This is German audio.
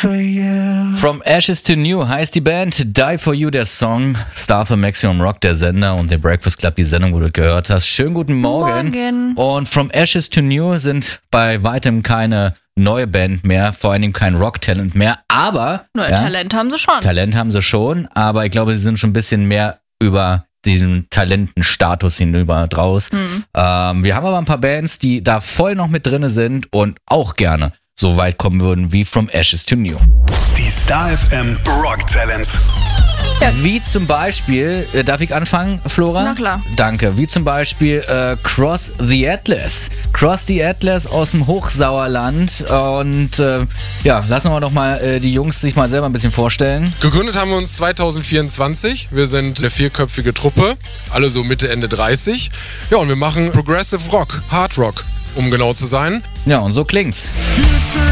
for you. From Ashes to New heißt die Band, Die for You der Song, Star für Maximum Rock der Sender und der Breakfast Club die Sendung, wo du gehört hast. Schönen guten Morgen. Und From Ashes to New sind bei weitem keine neue Band mehr, vor allen Dingen kein Rock-Talent mehr, aber... Talent haben sie schon. Talent haben sie schon, aber ich glaube, sie sind schon ein bisschen mehr über diesen Talentenstatus hinüber draus. Wir haben aber ein paar Bands, die da voll noch mit drinne sind und auch gerne so weit kommen würden wie From Ashes to New. Die Star FM Rock Talents. Wie zum Beispiel, darf ich anfangen, Flora? Na klar. Danke. Wie zum Beispiel Cross the Atlas. Cross the Atlas aus dem Hochsauerland. Und lassen wir doch mal die Jungs sich mal selber ein bisschen vorstellen. Gegründet haben wir uns 2024. Wir sind eine 4-köpfige Truppe, alle so Mitte, Ende 30. Ja, und wir machen Progressive Rock, Hard Rock, um genau zu sein. Ja, und so klingt's. Future